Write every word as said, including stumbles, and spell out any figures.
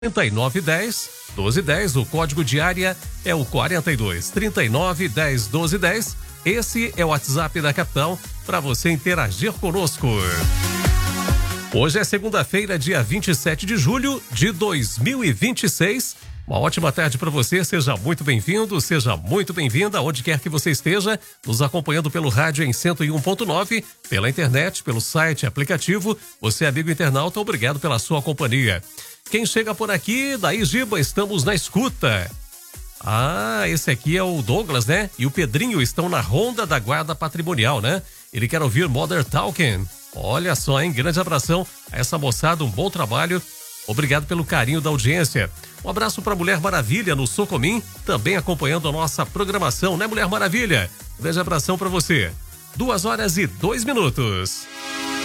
trinta e nove dez, doze dez, o código de área é o quarenta e dois, trinta e nove dez, doze dez. Esse é o WhatsApp da capital para você interagir conosco. Hoje é segunda-feira, dia vinte e sete de julho de dois mil e vinte e seis. Uma ótima tarde para você, seja muito bem-vindo, seja muito bem-vinda, onde quer que você esteja, nos acompanhando pelo rádio em cento e um ponto nove, pela internet, pelo site, aplicativo. Você, amigo internauta, obrigado pela sua companhia. Quem chega por aqui, daí Giba, estamos na escuta. Ah, esse aqui é o Douglas, né? E o Pedrinho estão na ronda da guarda patrimonial, né? Ele quer ouvir Modern Talking. Olha só, hein? Grande abração a essa moçada, um bom trabalho. Obrigado pelo carinho da audiência. Um abraço para Mulher Maravilha no Socomim, também acompanhando a nossa programação, né, Mulher Maravilha? Um grande abração para você. Duas horas e dois minutos.